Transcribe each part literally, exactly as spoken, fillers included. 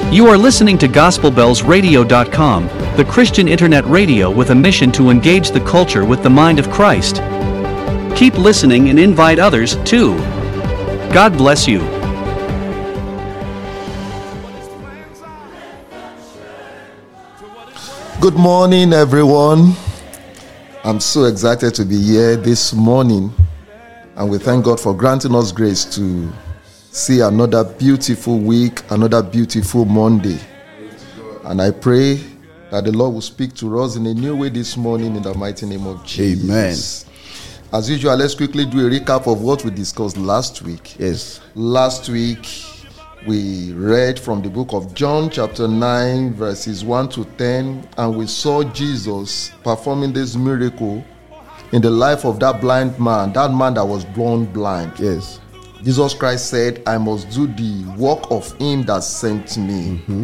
You are listening to Gospel Bells Radio dot com, the Christian internet radio with a mission to engage the culture with the mind of Christ. Keep listening and invite others, too. God bless you. Good morning, everyone. I'm so excited to be here this morning, and we thank God for granting us grace to see another beautiful week, another beautiful Monday. And I pray that the Lord will speak to us in a new way this morning in the mighty name of Jesus. Amen. As usual, let's quickly do a recap of what we discussed last week. Yes. Last week, we read from the book of John chapter nine, verses one to ten, and we saw Jesus performing this miracle in the life of that blind man, that man that was born blind. Yes. Jesus Christ said, I must do the work of him that sent me. Mm-hmm.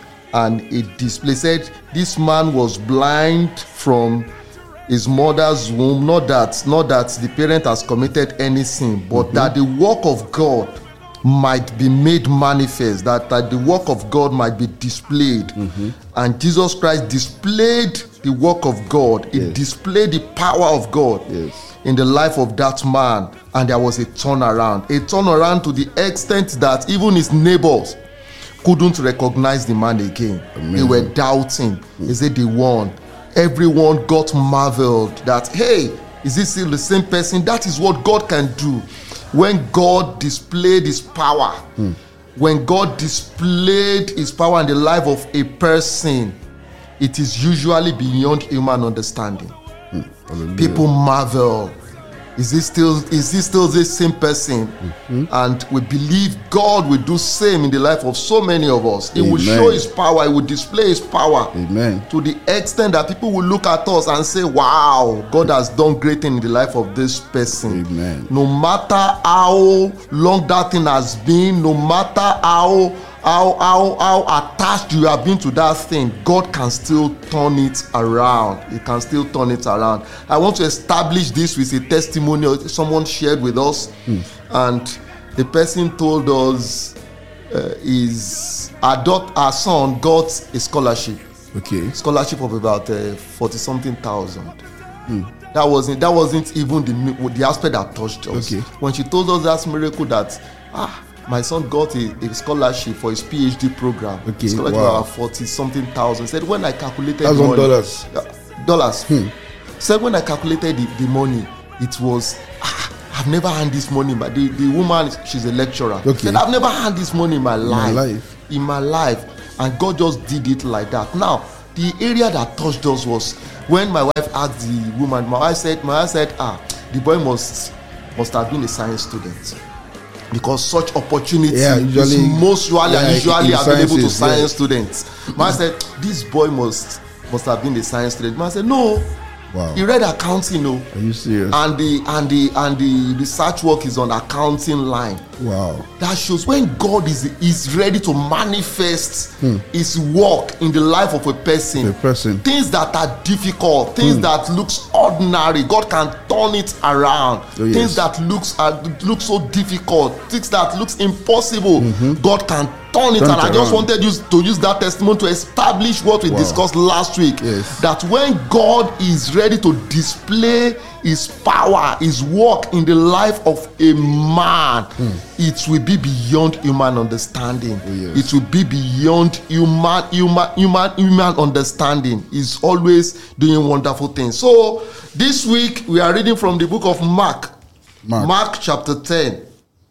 And it displayed, said, this man was blind from his mother's womb. Not that, not that the parent has committed any sin, but mm-hmm. that the work of God might be made manifest, that, that the work of God might be displayed. Mm-hmm. And Jesus Christ displayed the work of God. It yes. displayed the power of God. Yes. In the life of that man, and there was a turnaround. A turnaround to the extent that even his neighbors couldn't recognize the man again. Amazing. They were doubting. Mm. Is it the one? Everyone got marveled that, hey, is this still the same person? That is what God can do. When God displayed his power, mm. when God displayed his power in the life of a person, it is usually beyond human understanding. Mm. People marvel. Is this still is this still the same person? Mm-hmm. And we believe God will do same in the life of so many of us. He Amen. Will show his power, he will display his power. Amen. To the extent that people will look at us and say, wow, God has done great thing in the life of this person. Amen. No matter how long that thing has been, no matter how How, how, how attached you have been to that thing, God can still turn it around. He can still turn it around. I want to establish this with a testimony someone shared with us. Hmm. And the person told us uh, his our, daughter, our son got a scholarship. Okay. Scholarship of about uh, forty something thousand. Hmm. That wasn't that wasn't even the the aspect that touched us. Okay. When she told us that miracle that ah my son got a, a scholarship for his PhD program. Okay, scholarship wow. of forty something thousand. Said when I calculated thousand money, dollars. Uh, dollars. Hmm. Said when I calculated the, the money, it was ah, I've never had this money. But the, the woman, she's a lecturer. Okay. Said I've never had this money in my life. In my life. In my life, and God just did it like that. Now, the area that touched us was when my wife asked the woman. My wife said, my wife said, ah, the boy must must have been a science student. Because such opportunity yeah, usually, is most usually yeah, and usually available to science yeah. students. Man said, this boy must must have been a science student. Man said, no. Wow. He read accounting, no. Are you serious? And the and the and the research work is on accounting line. Wow. That shows when God is is ready to manifest hmm. his work in the life of a person. A person. Things that are difficult, things hmm. that looks ordinary, God can turn it around. Oh, yes. Things that looks are look so difficult, things that looks impossible, mm-hmm. God can turn it. Turn and it I just around. wanted you to use that testimony to establish what we wow. discussed last week. Yes. That when God is ready to display his power, his work in the life of a man, hmm. it will be beyond human understanding. Oh, yes. It will be beyond human human human human understanding. He's always doing wonderful things. So this week we are reading from the book of Mark, Mark, Mark chapter ten,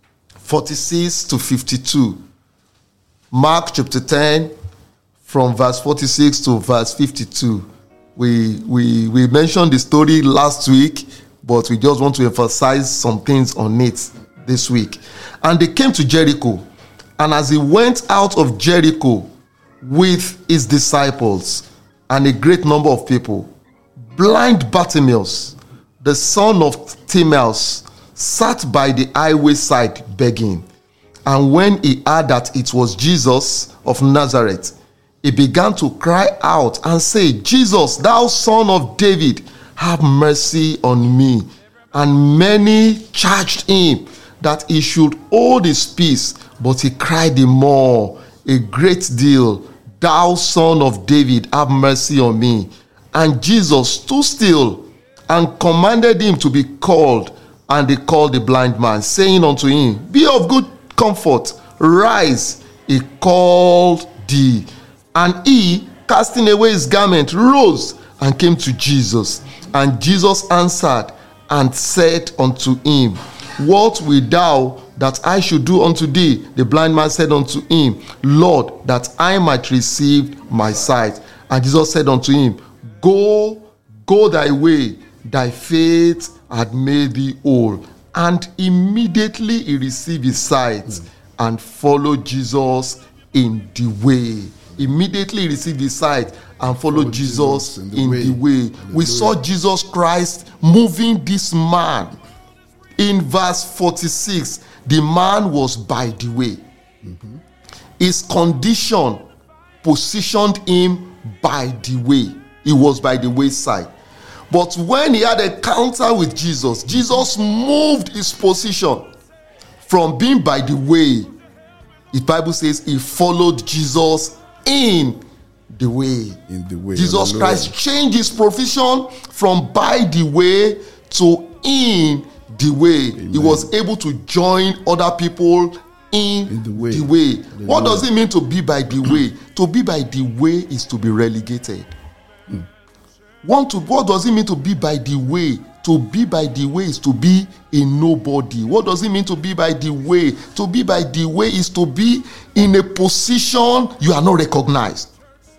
forty-six to fifty-two. Mark chapter ten, from verse forty-six to verse fifty-two. We we we mentioned the story last week, but we just want to emphasize some things on it this week. And they came to Jericho, and as he went out of Jericho with his disciples and a great number of people, blind Bartimaeus, the son of Timaeus, sat by the highway side begging. And when he heard that it was Jesus of Nazareth, he began to cry out and say, Jesus, thou son of David, have mercy on me. And many charged him that he should hold his peace, but he cried the more, a great deal. Thou son of David, have mercy on me. And Jesus stood still and commanded him to be called. And they called the blind man, saying unto him, Be of good comfort, rise, he called thee. And he, casting away his garment, rose and came to Jesus. And Jesus answered and said unto him, What wilt thou that I should do unto thee? The blind man said unto him, Lord, that I might receive my sight. And Jesus said unto him, Go, go thy way, thy faith had made thee whole. And immediately he received his sight mm. and followed Jesus in the way. Immediately he received his sight and followed Follow Jesus, Jesus in the in way. The way. We saw Jesus Christ moving this man. In verse forty-six, the man was by the way. Mm-hmm. His condition positioned him by the way. He was by the wayside. But when he had a encounter with Jesus, Jesus moved his position from being by the way. The Bible says he followed Jesus in the way. In the way. Jesus Christ changed his position from by the way to in the way. Amen. He was able to join other people in, in the way. The way. What does it mean to be by the way? To be by the way is to be relegated. Mm. Want to, what does it mean to be by the way? To be by the way is to be a nobody. What does it mean to be by the way? To be by the way is to be in a position you are not recognized.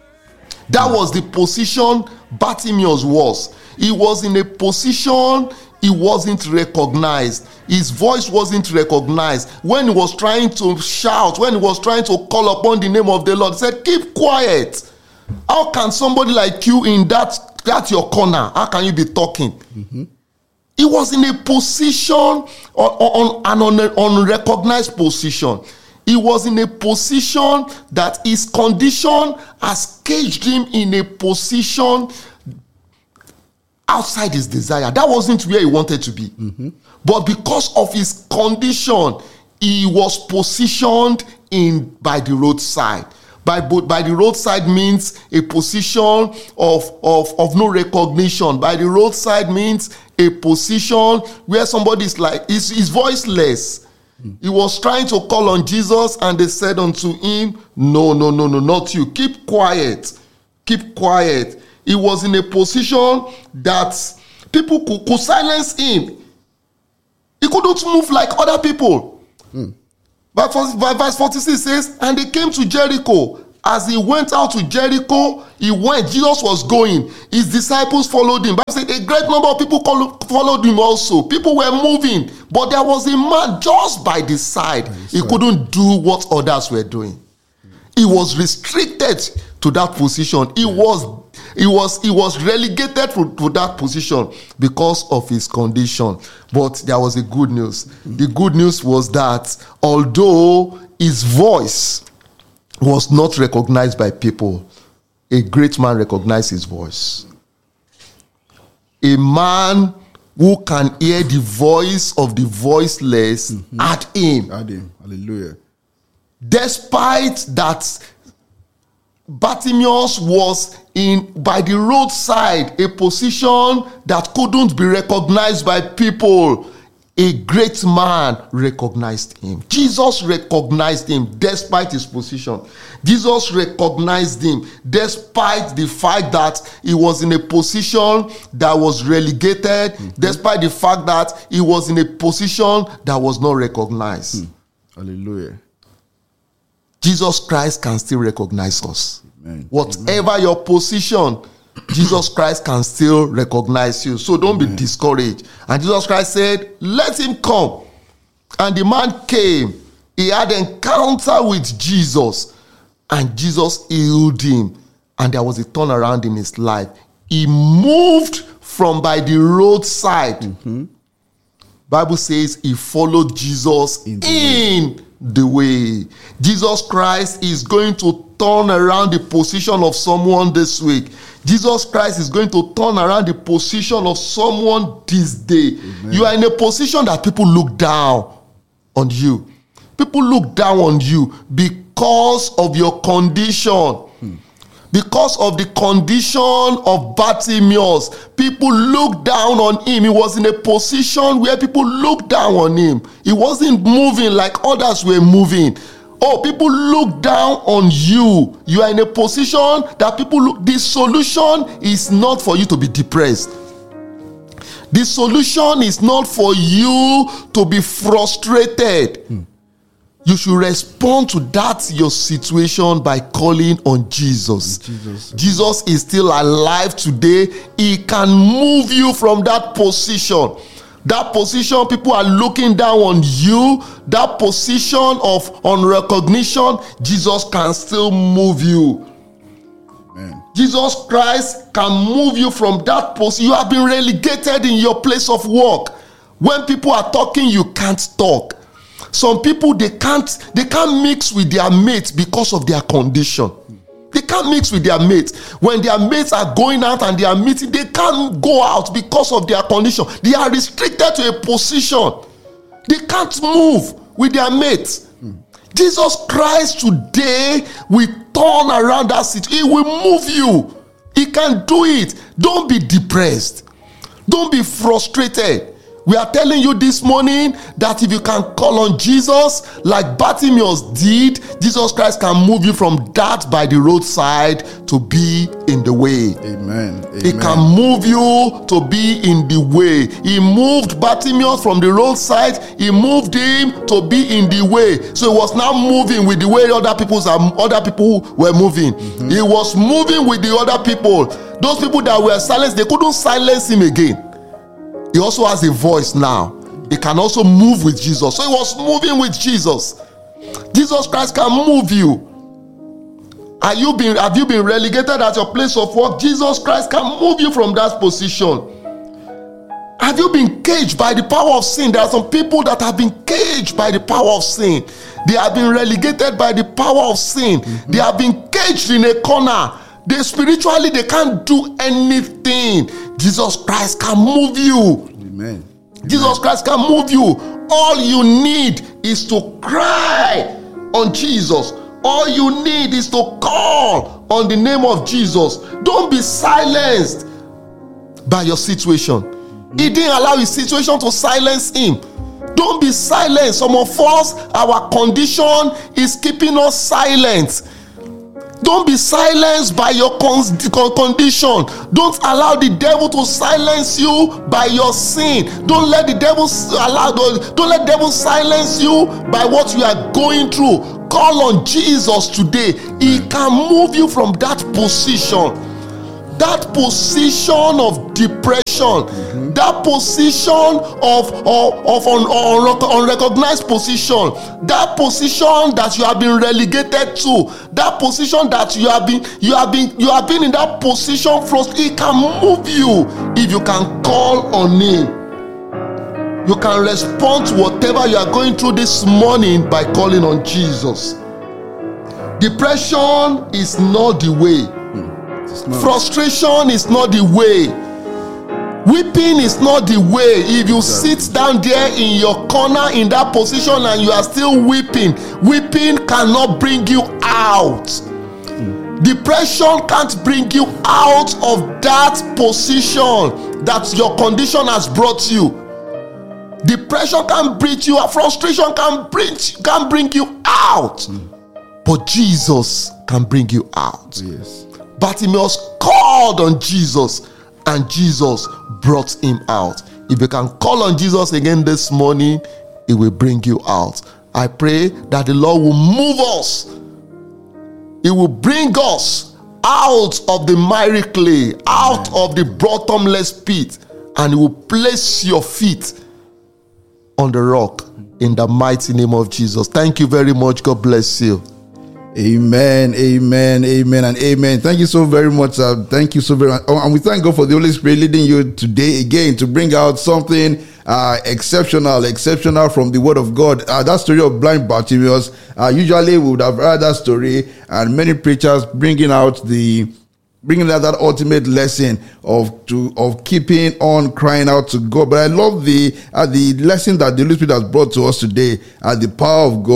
That mm. was the position Bartimaeus was. He was in a position he wasn't recognized. His voice wasn't recognized. When he was trying to shout, when he was trying to call upon the name of the Lord, he said, keep quiet. How can somebody like you in that, that your corner, how can you be talking? Mm-hmm. He was in a position, on, on, on, on an unrecognized position. He was in a position that his condition has caged him in a position outside his desire. That wasn't where he wanted to be. Mm-hmm. But because of his condition, he was positioned in by the roadside. By, by the roadside means a position of, of, of no recognition. By the roadside means a position where somebody is like, is, is voiceless. Mm. He was trying to call on Jesus and they said unto him, no, no, no, no, not you. Keep quiet. Keep quiet. He was in a position that people could, could silence him. He couldn't move like other people. Mm. Verse forty-six says, and they came to Jericho. As he went out to Jericho, he went. Jesus was going. His disciples followed him. Bible said a great number of people followed him also. People were moving. But there was a man just by the side. By the he side. Couldn't do what others were doing. He was restricted to that position. He was He was, he was relegated to, to that position because of his condition. But there was a good news. Mm-hmm. The good news was that although his voice was not recognized by people, a great man recognized his voice. A man who can hear the voice of the voiceless mm-hmm. at him. At him. Hallelujah. Despite that, Bartimaeus was in by the roadside, a position that couldn't be recognized by people. A great man recognized him. Jesus recognized him despite his position. Jesus recognized him despite the fact that he was in a position that was relegated, mm-hmm. despite the fact that he was in a position that was not recognized. Mm. Hallelujah. Jesus Christ can still recognize us. Amen. Whatever Amen. your position, Jesus Christ can still recognize you. So don't Amen. Be discouraged. And Jesus Christ said, let him come. And the man came. He had an encounter with Jesus. And Jesus healed him. And there was a turnaround in his life. He moved from by the roadside. Mm-hmm. Bible says he followed Jesus in the in way. The way. Jesus Christ is going to turn around the position of someone this week. Jesus Christ is going to turn around the position of someone this day. Amen. You are in a position that people look down on you. People look down on you because because of your condition. Hmm. Because of the condition of Bartimaeus, people looked down on him. He was in a position where people looked down on him. He wasn't moving like others were moving. Oh, people look down on you. You are in a position that people look. The solution is not for you to be depressed. The solution is not for you to be frustrated. Hmm. You should respond to that your situation by calling on Jesus. Jesus. Jesus is still alive today. He can move you from that position. That position, people are looking down on you. That position of unrecognition, Jesus can still move you. Amen. Jesus Christ can move you from that position. You have been relegated in your place of work. When people are talking, you can't talk. Some people, they can't they can't mix with their mates because of their condition. They can't mix with their mates. When their mates are going out and they are meeting, they can't go out because of their condition. They are restricted to a position. They can't move with their mates. Hmm. Jesus Christ today will turn around that situation. He will move you. He can do it. Don't be depressed. Don't be frustrated. We are telling you this morning that if you can call on Jesus like Bartimaeus did, Jesus Christ can move you from that by the roadside to be in the way. Amen. Amen. He can move you to be in the way. He moved Bartimaeus from the roadside. He moved him to be in the way. So he was now moving with the way other people's other people were moving. Mm-hmm. He was moving with the other people. Those people that were silenced, they couldn't silence him again. He also has a voice now. He can also move with Jesus. So he was moving with Jesus. Jesus Christ can move you. Are you been, have you been relegated at your place of work? Jesus Christ can move you from that position. Have you been caged by the power of sin? There are some people that have been caged by the power of sin. They have been relegated by the power of sin. Mm-hmm. They have been caged in a corner. They spiritually, they can't do anything. Jesus Christ can move you. Amen. Jesus Amen. Christ can move you. All you need is to cry on Jesus. All you need is to call on the name of Jesus. Don't be silenced by your situation. He didn't allow his situation to silence him. Don't be silent. Some of us, our condition is keeping us silent. Don't be silenced by your condition. Don't allow the devil to silence you by your sin. Don't let the devil allow. Don't let the devil silence you by what you are going through. Call on Jesus today. He can move you from that position. That position of depression, mm-hmm. that position of, of, of un, un, unrecognized position, that position that you have been relegated to, that position that you have been, you have been, you have been in that position first. He can move you if you can call on him. You can respond to whatever you are going through this morning by calling on Jesus. Depression is not the way. Frustration is not the way. Weeping is not the way. If you sit down there in your corner in that position and you are still weeping, weeping cannot bring you out. Mm. Depression can't bring you out of that position that your condition has brought you. Depression can bring you out. Frustration can bring, can bring you out. Mm. But Jesus can bring you out. Yes. Bartimaeus called on Jesus and Jesus brought him out. If you can call on Jesus again this morning, it will bring you out. I pray that the Lord will move us. It will bring us out of the miry clay, out of the bottomless pit, and it will place your feet on the rock in the mighty name of Jesus. Thank you very much. God bless you. Amen, amen, amen, and amen. Thank you so very much. Uh, thank you so very much. Oh, and we thank God for the Holy Spirit leading you today again to bring out something uh, exceptional, exceptional from the Word of God. Uh, that story of blind Bartimaeus, uh, usually we would have heard that story, and many preachers bringing out the bringing out that ultimate lesson of to of keeping on crying out to God. But I love the uh, the lesson that the Holy Spirit has brought to us today, uh, the power of God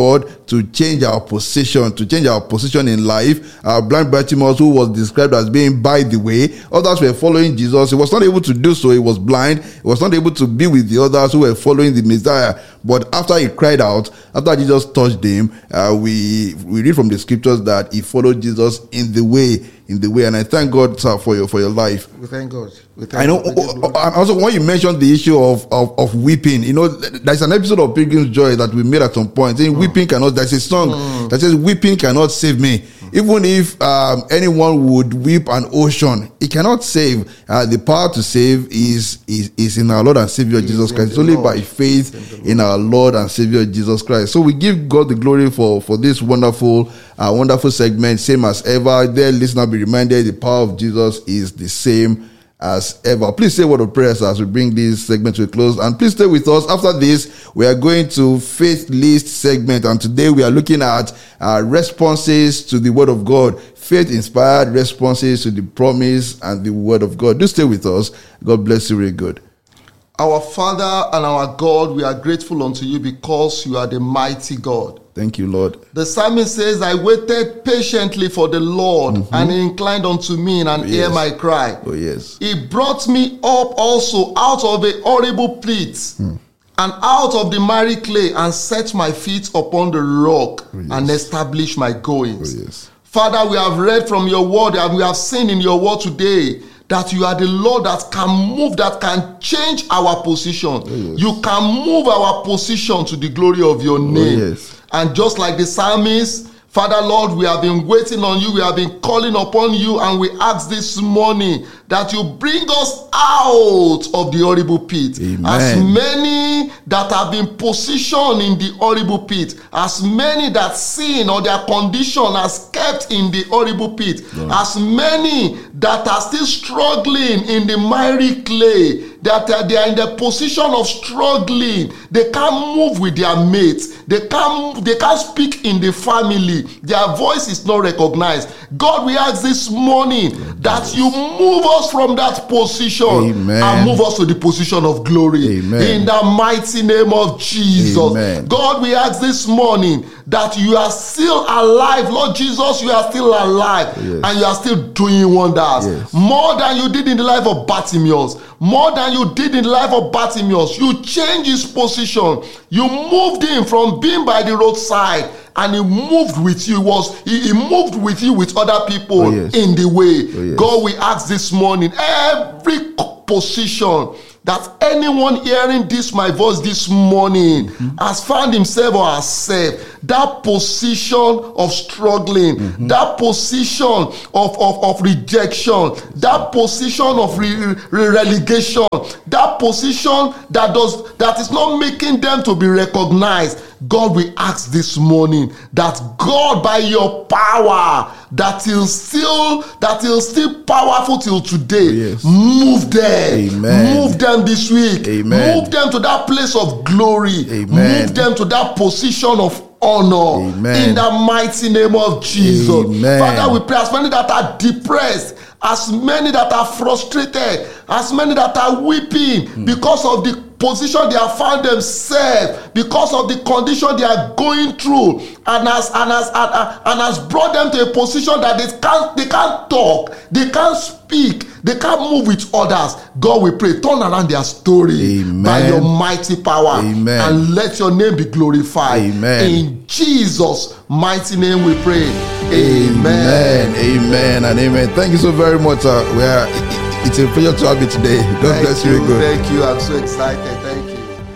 to change our position, to change our position in life. Uh, blind Bartimaeus, who was described as being by the way, others were following Jesus. He was not able to do so. He was blind. He was not able to be with the others who were following the Messiah. But after he cried out, after Jesus touched him, uh, we we read from the scriptures that he followed Jesus in the way, in the way. And I thank God, sir, for your for your life. We thank God. We thank I know. God. And also, when you mentioned the issue of, of of weeping, you know, there's an episode of Pilgrim's Joy that we made at some point saying, mm. "Weeping cannot." There's a song mm. that says, "Weeping cannot save me." Mm. Even if um, anyone would weep an ocean, it cannot save. Uh, the power to save is is is in our Lord and Savior It Jesus in Christ. It's the only Lord. by faith in our Lord and Savior Jesus Christ. So we give God the glory for for this wonderful, uh, wonderful segment. Same as ever. Dear listener, be reminded the power of Jesus is the same as ever. Please say a word of prayer as we bring this segment to a close, and please stay with us. After this, we are going to Faith List segment, and today we are looking at uh, responses to the Word of God, faith-inspired responses to the promise and the Word of God. Do stay with us. God bless you really good. Our Father and our God, we are grateful unto you because you are the mighty God. Thank you, Lord. The psalmist says, I waited patiently for the Lord, mm-hmm. and he inclined unto me and oh, hear yes. my cry. Oh, yes. He brought me up also out of a horrible pit, mm. and out of the miry clay, and set my feet upon the rock, oh, yes. and established my goings. Oh, yes. Father, we have read from your word, and we have seen in your word today that you are the Lord that can move, that can change our position. Oh, yes. You can move our position to the glory of your name. Oh, yes. And just like the psalmist, Father, Lord, we have been waiting on you. We have been calling upon you. And we ask this morning that you bring us out of the horrible pit. Amen. As many that have been positioned in the horrible pit, as many that sin or their condition has kept in the horrible pit, yeah. as many that are still struggling in the miry clay, that uh, they are in the position of struggling. They can't move with their mates. They can't, they can't speak in the family. Their voice is not recognized. God, we ask this morning that you move us from that position. Amen. And move us to the position of glory. Amen. In the mighty name of Jesus. Amen. God, we ask this morning that you are still alive. Lord Jesus, you are still alive. Yes. And you are still doing wonders. Yes. More than you did in the life of Bartimaeus. More than you did in the life of Bartimaeus. You changed his position. You moved him from being by the roadside, and he moved with you. He was he, he moved with you with other people oh, yes. in the way. Oh, yes. God, we ask this morning, every position that anyone hearing this my voice this morning mm-hmm. has found himself or herself, that position of struggling, mm-hmm. that position of, of, of rejection, that position of re, re, relegation, that position that does that is not making them to be recognized. God, we ask this morning that God, by your power, that is still that is still powerful till today, yes. move them, Amen. move them this week, Amen. move them to that place of glory, Amen. move them to that position of honor. Amen. In the mighty name of Jesus. Amen. Father, we pray as many that are depressed, as many that are frustrated, as many that are weeping mm. because of the position they have found themselves, because of the condition they are going through, and has and has and, and has brought them to a position that they can't they can't talk, they can't speak, they can't move with others. God, we pray, turn around their story. Amen. By your mighty power. Amen. And let your name be glorified. Amen. In Jesus' mighty name we pray. Amen. Amen, amen and amen. Thank you so very much. Uh, we are, it's a pleasure to have you today. God Thank bless you. you. Thank you. I'm so excited. Thank you.